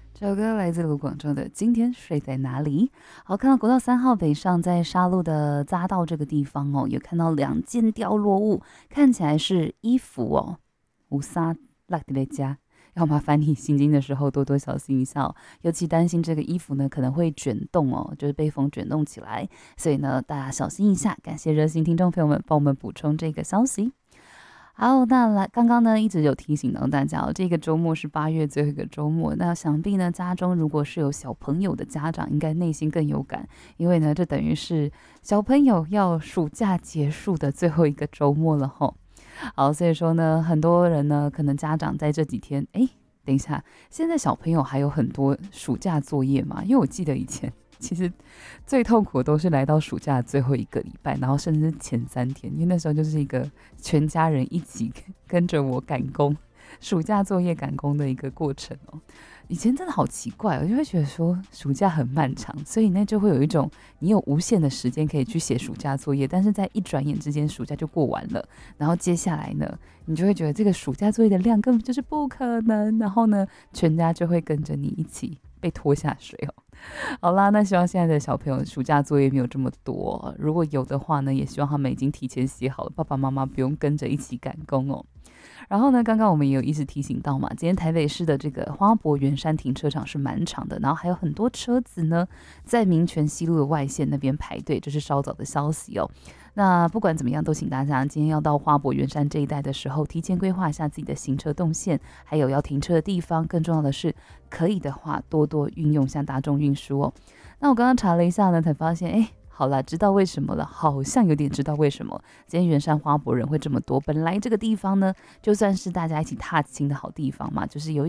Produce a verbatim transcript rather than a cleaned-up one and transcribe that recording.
这首歌来自卢广仲的《今天睡在哪里》。好，看到国道三号北上，在沙鹿的匝道这个地方哦，有看到两件掉落物，看起来是衣服哦。五沙落地家，要麻烦你行经的时候多多小心一下哦，尤其担心这个衣服呢可能会卷动哦，就是被风卷动起来，所以呢大家小心一下。感谢热心听众朋友们帮我们补充这个消息。好，那来刚刚呢一直有提醒到大家哦，这个周末是八月最后一个周末，那想必呢家中如果是有小朋友的家长，应该内心更有感，因为呢这等于是小朋友要暑假结束的最后一个周末了吼。好，所以说呢，很多人呢可能家长在这几天，哎，等一下，现在小朋友还有很多暑假作业嘛？因为我记得以前其实最痛苦的都是来到暑假的最后一个礼拜，然后甚至是前三天，因为那时候就是一个全家人一起跟着我赶工，暑假作业赶工的一个过程哦。以前真的好奇怪哦，我就会觉得说暑假很漫长，所以呢就会有一种你有无限的时间可以去写暑假作业，但是在一转眼之间暑假就过完了，然后接下来呢你就会觉得这个暑假作业的量根本就是不可能，然后呢全家就会跟着你一起被拖下水哦。好啦，那希望现在的小朋友暑假作业没有这么多，如果有的话呢，也希望他们已经提前写好了，爸爸妈妈不用跟着一起赶工哦。然后呢，刚刚我们也有一直提醒到嘛，今天台北市的这个花博圆山停车场是满场的，然后还有很多车子呢在民权西路的外线那边排队，这是稍早的消息哦。那不管怎么样，都请大家今天要到花博圆山这一带的时候，提前规划一下自己的行车动线，还有要停车的地方。更重要的是，可以的话多多运用像大众运输哦。那我刚刚查了一下呢，才发现，哎。好啦，知道为什么了，好像有点知道为什么今天圆山花博人会这么多。本来这个地方呢，就算是大家一起踏青的好地方嘛，就是有